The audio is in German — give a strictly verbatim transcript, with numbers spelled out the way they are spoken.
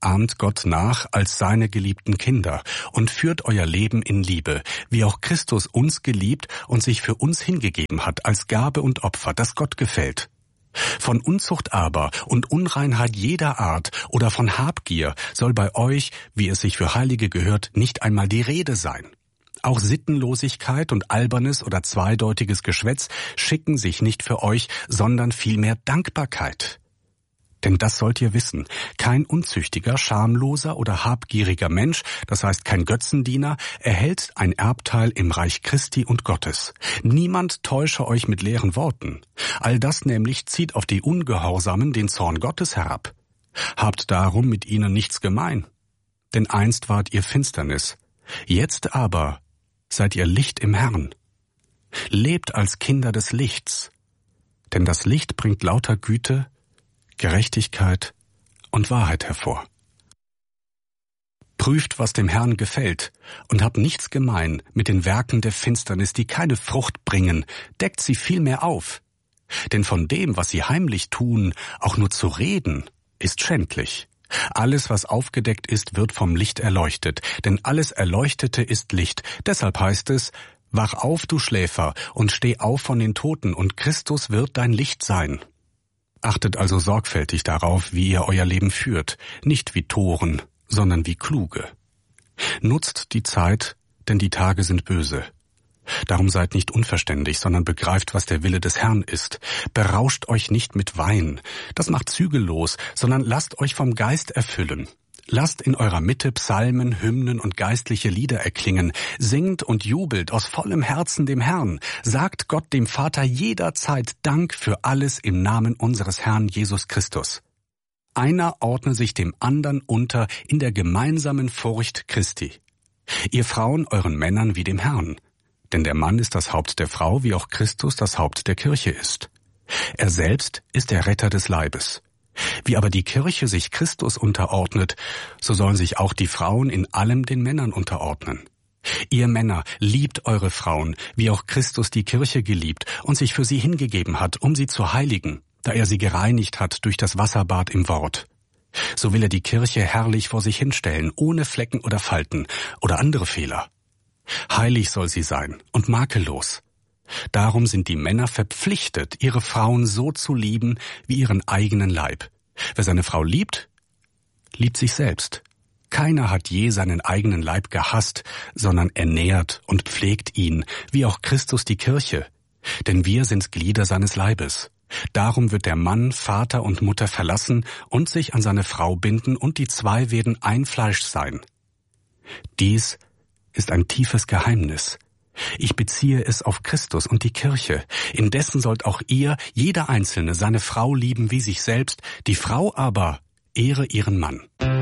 ahmt Gott nach als seine geliebten Kinder und führt euer Leben in Liebe, wie auch Christus uns geliebt und sich für uns hingegeben hat als Gabe und Opfer, das Gott gefällt. Von Unzucht aber und Unreinheit jeder Art oder von Habgier soll bei euch, wie es sich für Heilige gehört, nicht einmal die Rede sein. Auch Sittenlosigkeit und albernes oder zweideutiges Geschwätz schicken sich nicht für euch, sondern vielmehr Dankbarkeit. Denn das sollt ihr wissen, kein unzüchtiger, schamloser oder habgieriger Mensch, das heißt kein Götzendiener, erhält ein Erbteil im Reich Christi und Gottes. Niemand täusche euch mit leeren Worten. All das nämlich zieht auf die Ungehorsamen den Zorn Gottes herab. Habt darum mit ihnen nichts gemein. Denn einst wart ihr Finsternis, jetzt aber seid ihr Licht im Herrn. Lebt als Kinder des Lichts, denn das Licht bringt lauter Güte, Gerechtigkeit und Wahrheit hervor. Prüft, was dem Herrn gefällt, und habt nichts gemein mit den Werken der Finsternis, die keine Frucht bringen, deckt sie vielmehr auf. Denn von dem, was sie heimlich tun, auch nur zu reden, ist schändlich. Alles, was aufgedeckt ist, wird vom Licht erleuchtet, denn alles Erleuchtete ist Licht. Deshalb heißt es, wach auf, du Schläfer, und steh auf von den Toten, und Christus wird dein Licht sein. Achtet also sorgfältig darauf, wie ihr euer Leben führt, nicht wie Toren, sondern wie Kluge. Nutzt die Zeit, denn die Tage sind böse. Darum seid nicht unverständig, sondern begreift, was der Wille des Herrn ist. Berauscht euch nicht mit Wein, das macht zügellos, sondern lasst euch vom Geist erfüllen. Lasst in eurer Mitte Psalmen, Hymnen und geistliche Lieder erklingen. Singt und jubelt aus vollem Herzen dem Herrn. Sagt Gott dem Vater jederzeit Dank für alles im Namen unseres Herrn Jesus Christus. Einer ordne sich dem andern unter in der gemeinsamen Furcht Christi. Ihr Frauen euren Männern wie dem Herrn. Denn der Mann ist das Haupt der Frau, wie auch Christus das Haupt der Kirche ist. Er selbst ist der Retter des Leibes. Wie aber die Kirche sich Christus unterordnet, so sollen sich auch die Frauen in allem den Männern unterordnen. Ihr Männer, liebt eure Frauen, wie auch Christus die Kirche geliebt und sich für sie hingegeben hat, um sie zu heiligen, da er sie gereinigt hat durch das Wasserbad im Wort. So will er die Kirche herrlich vor sich hinstellen, ohne Flecken oder Falten oder andere Fehler. Heilig soll sie sein und makellos. Darum sind die Männer verpflichtet, ihre Frauen so zu lieben wie ihren eigenen Leib. Wer seine Frau liebt, liebt sich selbst. Keiner hat je seinen eigenen Leib gehasst, sondern ernährt und pflegt ihn, wie auch Christus die Kirche. Denn wir sind Glieder seines Leibes. Darum wird der Mann Vater und Mutter verlassen und sich an seine Frau binden, und die zwei werden ein Fleisch sein. Dies ist ein tiefes Geheimnis. Ich beziehe es auf Christus und die Kirche. Indessen sollt auch ihr, jeder Einzelne, seine Frau lieben wie sich selbst, die Frau aber ehre ihren Mann.